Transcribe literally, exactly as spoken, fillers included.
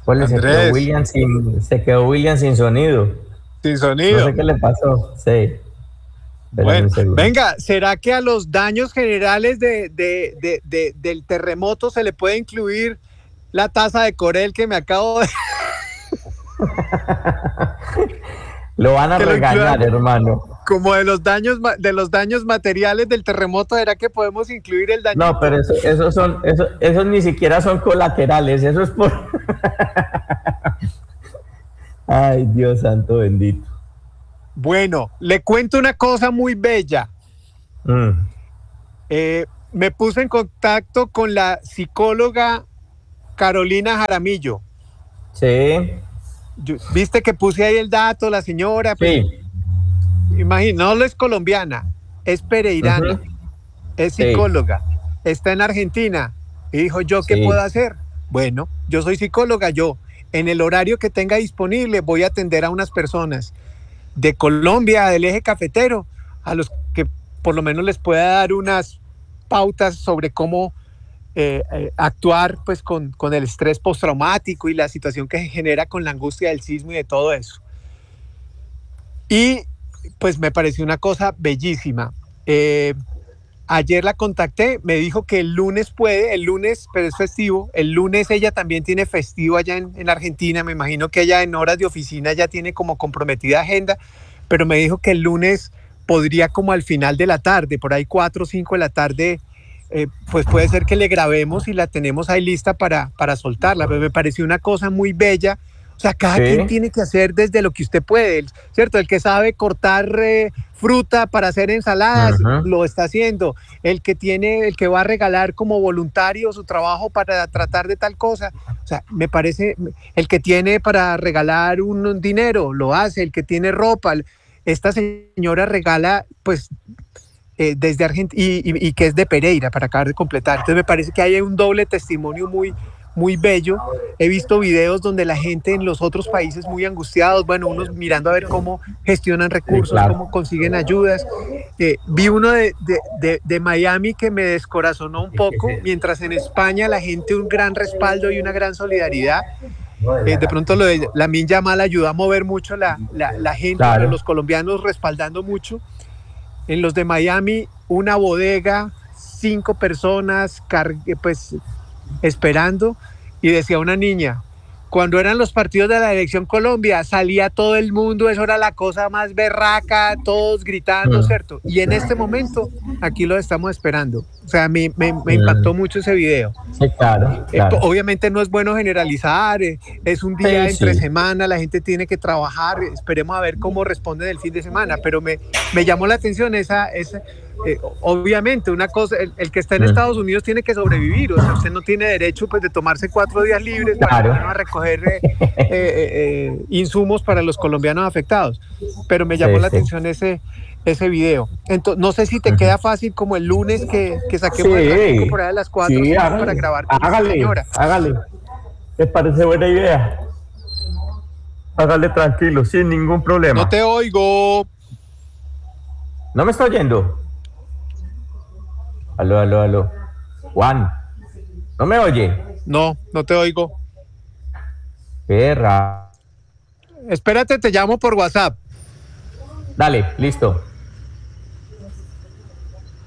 ¿Cuál es? Se quedó Andrés, William sin, se quedó William sin sonido. sin No sonido. sé qué le pasó. Sí, espérame Bueno, un segundo. venga, ¿será que a los daños generales de, de, de, de, del terremoto se le puede incluir la taza de Corel que me acabo de... Lo van a que lo incluyan regañar, hermano. como de los daños de los daños materiales del terremoto? ¿Será que podemos incluir el No, dañito? pero eso, esos son, eso, esos ni siquiera son colaterales, eso es por. Ay, Dios santo bendito. Bueno, le cuento una cosa muy bella. Mm, Eh, me puse en contacto con la psicóloga Carolina Jaramillo. sí, Yo, viste que puse ahí el dato, la señora, pues sí, imagino, no es colombiana, es pereirana, ujú, es sí, psicóloga, está en Argentina. Y dijo, ¿yo qué puedo sí, hacer? Bueno, yo soy psicóloga, yo en el horario que tenga disponible voy a atender a unas personas de Colombia, del eje cafetero, a los que por lo menos les pueda dar unas pautas sobre cómo eh, eh, actuar pues con, con el estrés postraumático y la situación que se genera con la angustia del sismo y de todo eso. Y pues me pareció una cosa bellísima. Eh, ayer la contacté, me dijo que el lunes puede, el lunes, pero es festivo, el lunes ella también tiene festivo allá en, en Argentina, me imagino que ella en horas de oficina ya tiene como comprometida agenda, pero me dijo que el lunes podría como al final de la tarde, por ahí cuatro o cinco de la tarde, eh, pues puede ser que le grabemos y la tenemos ahí lista para, para soltarla, pero me pareció una cosa muy bella. O sea, cada quien sí, tiene que hacer desde lo que usted puede, ¿cierto? El que sabe cortar eh, fruta para hacer ensaladas, ujú, lo está haciendo. El que tiene, el que va a regalar como voluntario su trabajo para tratar de tal cosa. O sea, me parece, el que tiene para regalar un dinero, lo hace. El que tiene ropa. Esta señora regala, pues, eh, desde Argentina y, y, y que es de Pereira, para acabar de completar. Entonces me parece que hay un doble testimonio muy, muy bello. He visto videos donde la gente en los otros países muy angustiados, bueno, unos mirando a ver cómo gestionan sí, recursos, claro. cómo consiguen ayudas. Eh, vi uno de, de, de, de Miami que me descorazonó un poco, mientras en España la gente un gran respaldo y una gran solidaridad. Eh, de pronto lo de Lamine Yamal ayudó a mover mucho la, la, la gente, pero Claro. los colombianos respaldando mucho. En los de Miami, una bodega, cinco personas, pues esperando, y decía una niña, cuando eran los partidos de la Elección Colombia, salía todo el mundo, eso era la cosa más berraca, todos gritando, Mm, ¿cierto? Y en este momento, aquí lo estamos esperando. O sea, me, me, me mm, impactó mucho ese video. sí, claro, Eh, claro. obviamente no es bueno generalizar, eh, es un Sí, día entre sí. semana, la gente tiene que trabajar, esperemos a ver cómo responden el fin de semana, pero me, me llamó la atención esa, esa eh, obviamente una cosa, el, el, que está en Mm, Estados Unidos tiene que sobrevivir, o sea, usted no tiene derecho pues de tomarse cuatro días libres para claro. ponernos a recoger eh, eh, eh, insumos para los colombianos afectados, pero me llamó Sí, la sí. atención ese, ese video. Entonces, no sé si te Ujú. queda fácil como el lunes que, que saquemos el ratico Sí, por ahí a las cuatro o sí, cinco para hágale, grabar con esta hágale, señora. hágale. ¿Te parece buena idea? Hágale tranquilo, sin ningún No problema. te oigo. ¿No me está oyendo? Aló, aló, aló. Juan, ¿no me oye? No, no te oigo. Perra. Espérate, te llamo por WhatsApp. Dale, listo.